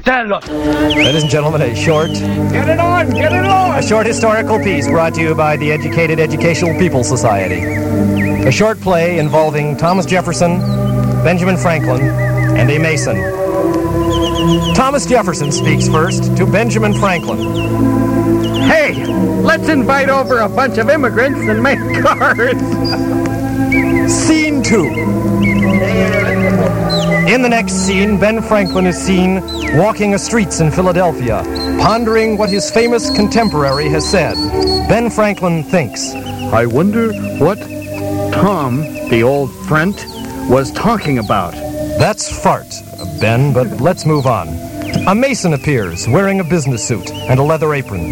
tell us. Ladies and gentlemen, a short historical piece brought to you by the Educated Educational People Society. A short play involving Thomas Jefferson, Benjamin Franklin, and a Mason. Thomas Jefferson speaks first to Benjamin Franklin. Hey, let's invite over a bunch of immigrants and make cards. Scene 2. In the next scene, Ben Franklin is seen walking the streets in Philadelphia, pondering what his famous contemporary has said. Ben Franklin thinks, I wonder what Tom, the old friend, was talking about. That's fart, Ben, but let's move on. A Mason appears, wearing a business suit and a leather apron.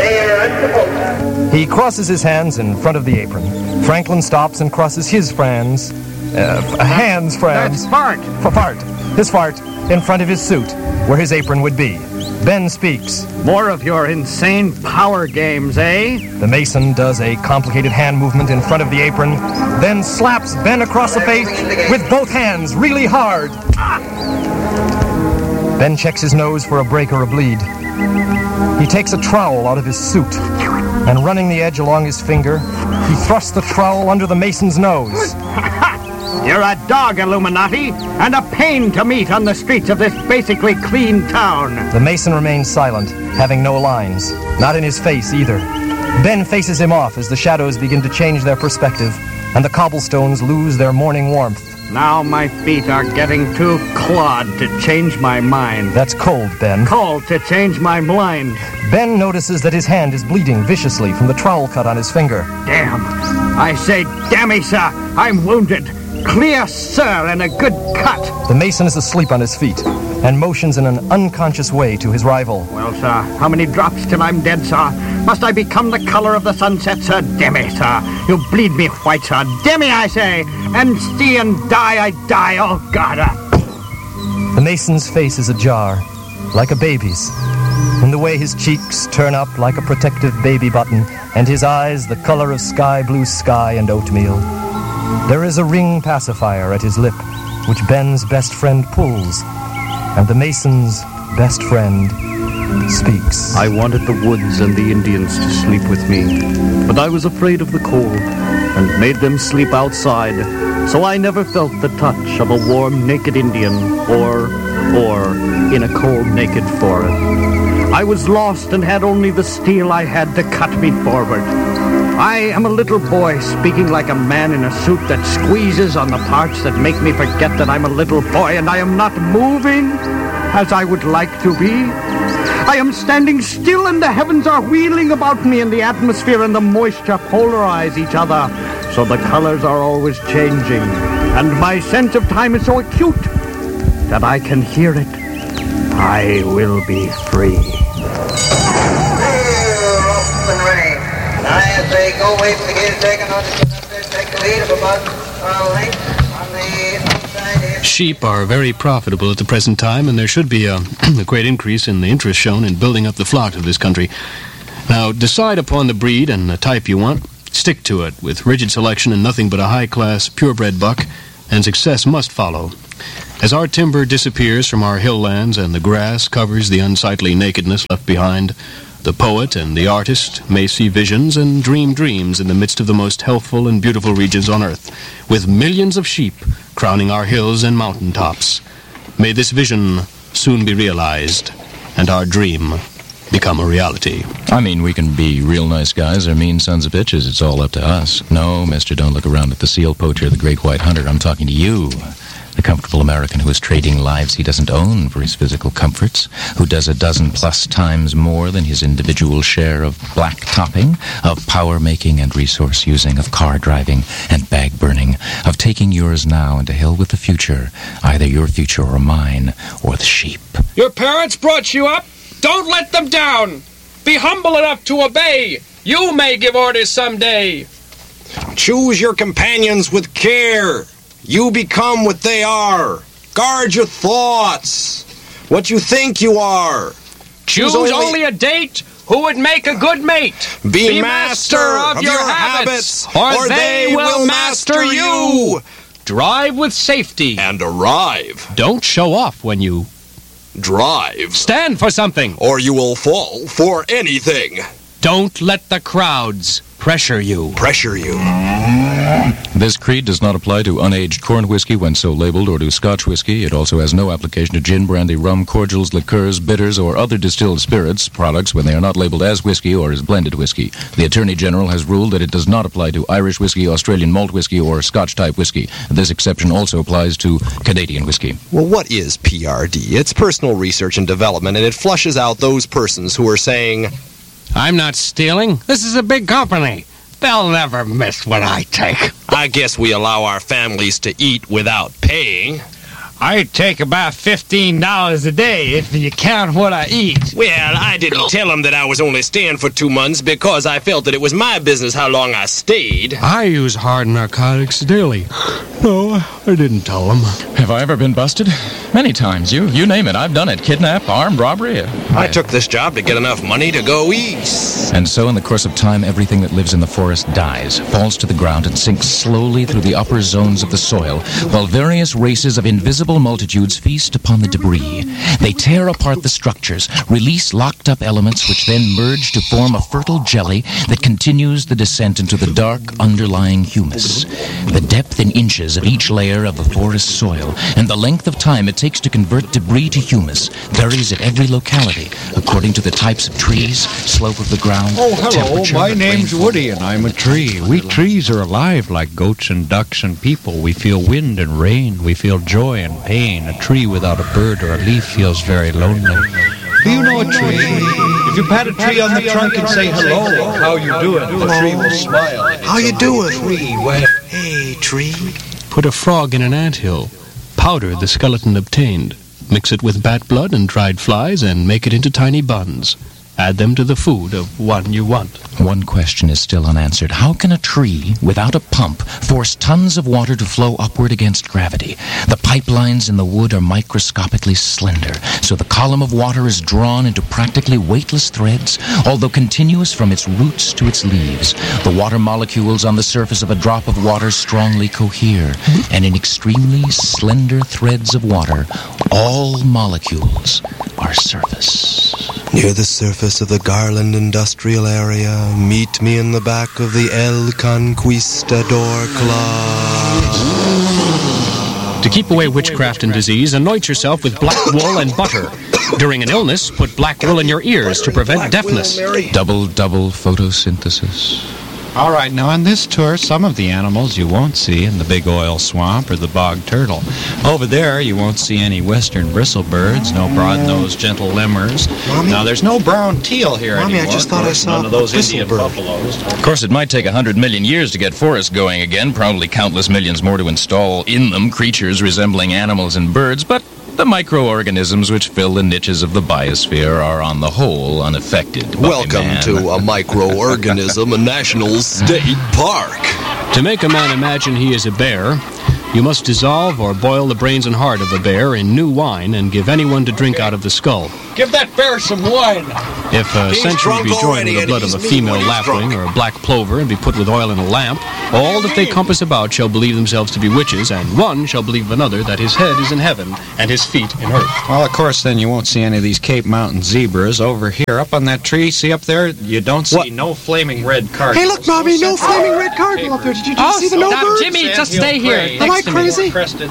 He crosses his hands in front of the apron. Franklin stops and crosses his hands. That's fart. His fart in front of his suit, where his apron would be. Ben speaks. More of your insane power games, eh? The Mason does a complicated hand movement in front of the apron, then slaps Ben across the face with both hands really hard. Ben checks his nose for a break or a bleed. He takes a trowel out of his suit, and running the edge along his finger, he thrusts the trowel under the Mason's nose. You're a dog, Illuminati, and a pain to meet on the streets of this basically clean town. The Mason remains silent, having no lines. Not in his face, either. Ben faces him off as the shadows begin to change their perspective, and the cobblestones lose their morning warmth. Now my feet are getting too clawed to change my mind. That's cold, Ben. Cold to change my mind. Ben notices that his hand is bleeding viciously from the trowel cut on his finger. Damn. I say, dammy, sir, I'm wounded. Clear, sir, and a good cut. The Mason is asleep on his feet and motions in an unconscious way to his rival. Well, sir, how many drops till I'm dead, sir? Must I become the color of the sunset, sir? Demi, sir. You bleed me white, sir. Demi, I say. And see and die, I die. Oh, God. The Mason's face is ajar, like a baby's. In the way his cheeks turn up like a protective baby button, and his eyes the color of sky blue sky and oatmeal. There is a ring pacifier at his lip, which Ben's best friend pulls, and the Mason's best friend speaks. I wanted the woods and the Indians to sleep with me, but I was afraid of the cold, and made them sleep outside, so I never felt the touch of a warm, naked Indian, or in a cold, naked forest. I was lost and had only the steel I had to cut me forward. I am a little boy speaking like a man in a suit that squeezes on the parts that make me forget that I'm a little boy and I am not moving as I would like to be. I am standing still and the heavens are wheeling about me and the atmosphere and the moisture polarize each other, so the colors are always changing. And my sense of time is so acute that I can hear it. I will be free. I say go wait for the gear taken on take the lead of about a length on the outside here. Sheep are very profitable at the present time, and there should be a great increase in the interest shown in building up the flocks of this country. Now, decide upon the breed and the type you want. Stick to it with rigid selection and nothing but a high-class, purebred buck, and success must follow. As our timber disappears from our hill lands and the grass covers the unsightly nakedness left behind, the poet and the artist may see visions and dream dreams in the midst of the most healthful and beautiful regions on earth, with millions of sheep crowning our hills and mountain tops. May this vision soon be realized, and our dream become a reality. I mean, we can be real nice guys or mean sons of bitches. It's all up to us. No, mister, don't look around at the seal poacher, the great white hunter. I'm talking to you. The comfortable American who is trading lives he doesn't own for his physical comforts, who does 12+ times more than his individual share of black topping, of power making and resource using, of car driving and bag burning, of taking yours now and to hell with the future, either your future or mine, or the sheep. Your parents brought you up. Don't let them down. Be humble enough to obey. You may give orders someday. Choose your companions with care. You become what they are. Guard your thoughts. What you think you are. Choose only a date who would make a good mate. Be master of your habits, or they will master you. Drive with safety. And arrive. Don't show off when you Drive. Stand for something. Or you will fall for anything. Don't let the crowds pressure you. Pressure you. This creed does not apply to unaged corn whiskey when so labeled or to Scotch whiskey. It also has no application to gin, brandy, rum, cordials, liqueurs, bitters, or other distilled spirits products when they are not labeled as whiskey or as blended whiskey. The Attorney General has ruled that it does not apply to Irish whiskey, Australian malt whiskey, or Scotch-type whiskey. This exception also applies to Canadian whiskey. Well, what is PRD? It's personal research and development, and it flushes out those persons who are saying, I'm not stealing. This is a big company. They'll never miss what I take. I guess we allow our families to eat without paying. I take about $15 a day if you count what I eat. Well, I didn't tell him that I was only staying for 2 months because I felt that it was my business how long I stayed. I use hard narcotics daily. No, I didn't tell them. Have I ever been busted? Many times. You name it. I've done it. Kidnap, armed robbery. I took this job to get enough money to go east. And so in the course of time, everything that lives in the forest dies, falls to the ground, and sinks slowly through the upper zones of the soil, while various races of invisible multitudes feast upon the debris. They tear apart the structures, release locked-up elements which then merge to form a fertile jelly that continues the descent into the dark underlying humus. The depth in inches of each layer of the forest soil and the length of time it takes to convert debris to humus varies at every locality according to the types of trees, slope of the ground, temperature. My name's Woody, and I'm a tree. We trees are alive like goats and ducks and people. We feel wind and rain. We feel joy and pain. A tree without a bird or a leaf feels very lonely. Do you know a tree? If you pat a tree on the trunk and say hello, how you doing, the tree will smile. How you doing? Tree, well, hey, tree. Put a frog in an anthill. Powder the skeleton obtained. Mix it with bat blood and dried flies and make it into tiny buns. Add them to the food of one you want. One question is still unanswered. How can a tree, without a pump, force tons of water to flow upward against gravity? The pipelines in the wood are microscopically slender, so the column of water is drawn into practically weightless threads, although continuous from its roots to its leaves. The water molecules on the surface of a drop of water strongly cohere, and in extremely slender threads of water, all molecules are surface. Near the surface of the Garland Industrial Area, meet me in the back of the El Conquistador Club. To keep away witchcraft and disease, anoint yourself with black wool and butter. During an illness, put black wool in your ears to prevent deafness. Double photosynthesis. All right, now on this tour, some of the animals you won't see in the big oil swamp or the bog turtle. Over there, you won't see any western bristlebirds, no broad-nosed gentle lemurs. Mommy? Now, there's no brown teal here Mommy, anymore. I just thought I saw none of those Indian bristlebird. buffaloes. Of course, it might take 100 million years to get forests going again, probably countless millions more to install in them creatures resembling animals and birds, but the microorganisms which fill the niches of the biosphere are on the whole unaffected by Welcome man. to a microorganism, a national state park. To make a man imagine he is a bear, you must dissolve or boil the brains and heart of a bear in new wine and give anyone to drink out of the skull. Give that bear some wine. If a He's century drunk be joined already, with the and blood of a he's female mean when he's lapwing drunk. or a black plover and be put with oil in a lamp, all that they compass about shall believe themselves to be witches, and one shall believe another that his head is in heaven and his feet in earth. Well, of course, then you won't see any of these Cape Mountain zebras. Over here, up on that tree, see up there, you don't see no flaming red cardinals. Hey, look, Mommy, no flaming red cardinal up there. Did you see the no birds? Jimmy, just stay here. Am I crazy?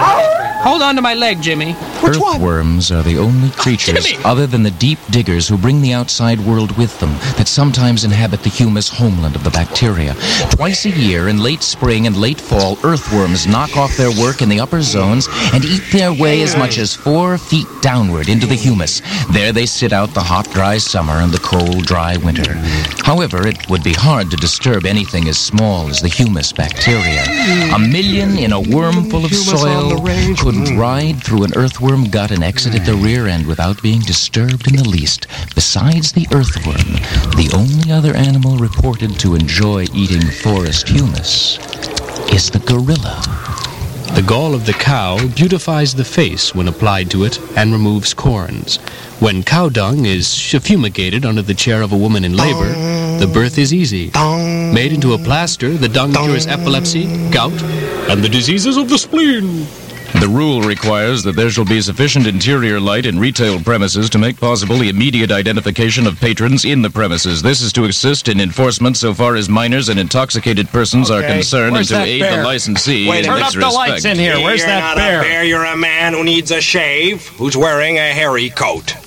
Hold on to my leg, Jimmy. Which one? Earthworms are the only creatures, other than the deep diggers who bring the outside world with them, that sometimes inhabit the humus homeland of the bacteria. Twice a year, in late spring and late fall, earthworms knock off their work in the upper zones and eat their way as much as 4 feet downward into the humus. There they sit out the hot, dry summer and the cold, dry winter. However, it would be hard to disturb anything as small as the humus bacteria. 1 million in a worm full of soil could ride through an earthworm gut and exit at the rear end without being disturbed in the least. Besides the earthworm, the only other animal reported to enjoy eating forest humus is the gorilla. The gall of the cow beautifies the face when applied to it and removes corns. When cow dung is fumigated under the chair of a woman in labor, the birth is easy. Made into a plaster, the dung cures epilepsy, gout, and the diseases of the spleen. The rule requires that there shall be sufficient interior light in retail premises to make possible the immediate identification of patrons in the premises. This is to assist in enforcement so far as minors and intoxicated persons are concerned, Where's and to that aid bear? the licensee in Turn this up the respect. lights in here. Where's You're that not bear? a bear. You're a man who needs a shave, who's wearing a hairy coat.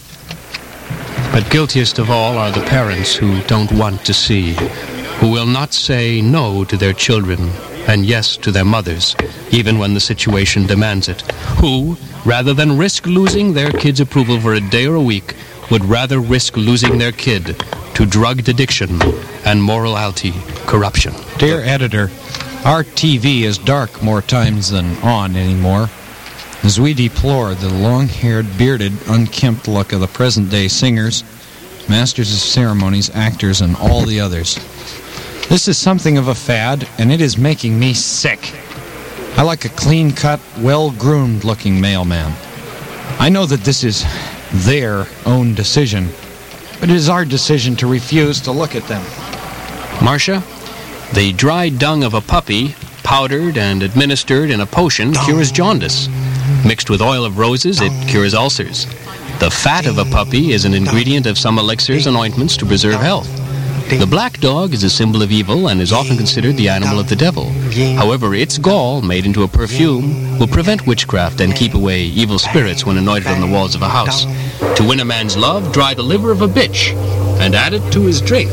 But guiltiest of all are the parents who don't want to see, who will not say no to their children and yes to their mothers, even when the situation demands it, who, rather than risk losing their kid's approval for a day or a week, would rather risk losing their kid to drug addiction and morality corruption. Dear editor, our TV is dark more times than on anymore. As we deplore the long-haired, bearded, unkempt look of the present-day singers, masters of ceremonies, actors, and all the others. This is something of a fad, and it is making me sick. I like a clean-cut, well-groomed looking mailman. I know that this is their own decision, but it is our decision to refuse to look at them. Marcia, the dry dung of a puppy, powdered and administered in a potion, cures jaundice. Mixed with oil of roses, it cures ulcers. The fat of a puppy is an ingredient of some elixirs and ointments to preserve health. The black dog is a symbol of evil and is often considered the animal of the devil. However, its gall, made into a perfume, will prevent witchcraft and keep away evil spirits when anointed on the walls of a house. To win a man's love, dry the liver of a bitch and add it to his drink.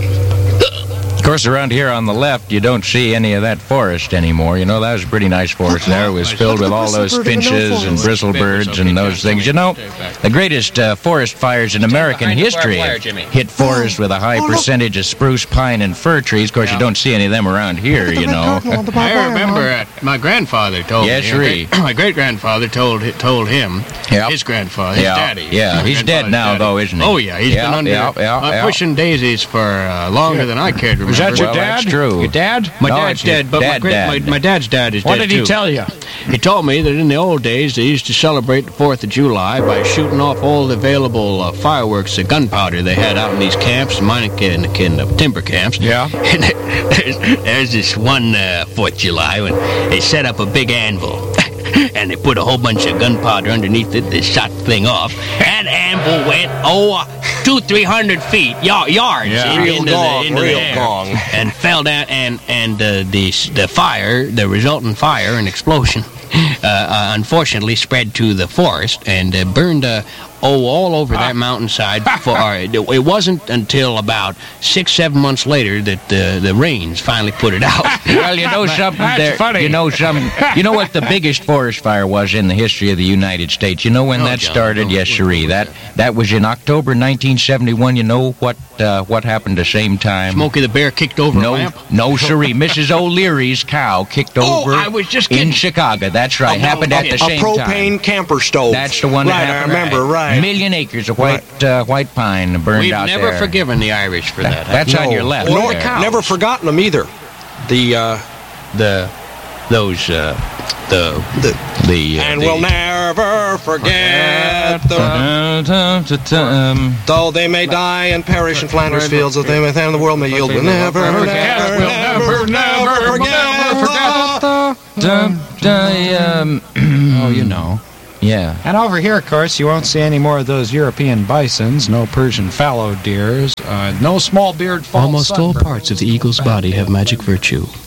Of course, around here on the left, you don't see any of that forest anymore. You know, that was a pretty nice forest there. It was filled with all those finches and bristlebirds and those things. You know, the greatest forest fires in American history hit forests with a high percentage of spruce, pine, and fir trees. Of course, you don't see any of them around here, you know. I remember my grandfather told Yes, me. sirree. My great-grandfather told him, his grandfather, his daddy. Yeah, he's dead now, though, isn't he? Oh, yeah, he's been under pushing daisies for longer than I cared to remember. Is that your dad? That's true. Your dad? My No, dad's it's your dead, but my dad's dad is What dead, did he too. tell you? He told me that in the old days they used to celebrate the 4th of July by shooting off all the available fireworks, gunpowder they had out in these camps, mining timber camps. Yeah. And there's this one 4th of July when they set up a big anvil. And they put a whole bunch of gunpowder underneath it. They shot the thing off. That anvil went, 200-300 feet, yards into the air, and fell down. And the fire, the resultant fire and explosion, unfortunately spread to the forest and burned all over that mountainside. It wasn't until about 6-7 months later that the rains finally put it out. Well, you know something. That's funny. You know what the biggest forest fire was in the history of the United States? You know when that started? Yes, sirree. That was in October 1971. You know what happened the same time? Smokey the Bear kicked over a lamp? No, sirree. Mrs. O'Leary's cow kicked over I was just in kidding. Chicago. That's right. Happened at the same time. A propane camper stove. That's the one that Right, I happened. remember, right. 1 million acres of white pine burned We've out never there. forgiven the Irish for that. That's on your left. Nor, there. never forgotten them either. And we'll never forget though they may die and perish in Flanders fields, that they may and the world may yield. We'll never forget. Oh, you know. Yeah. And over here, of course, you won't see any more of those European bisons, no Persian fallow deers, no small-beard false Almost all sunbirds. parts of the eagle's body have magic virtue.